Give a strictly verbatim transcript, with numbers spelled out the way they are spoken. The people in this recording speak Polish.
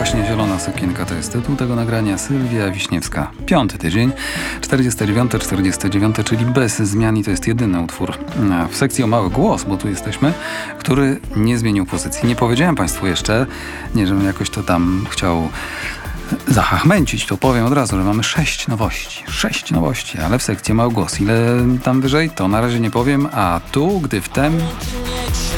Właśnie zielona sukienka to jest tytuł tego nagrania. Sylwia Wiśniewska. Piąty tydzień, czterdziesty dziewiąty czterdziesty dziewiąty, czyli bez zmian i to jest jedyny utwór w sekcji o mały głos, bo tu jesteśmy, który nie zmienił pozycji. Nie powiedziałem Państwu jeszcze, nie żebym jakoś to tam chciał zachachmęcić, to powiem od razu, że mamy sześć nowości. Sześć nowości, ale w sekcji mały głos. Ile tam wyżej, to na razie nie powiem, a tu, gdy wtem...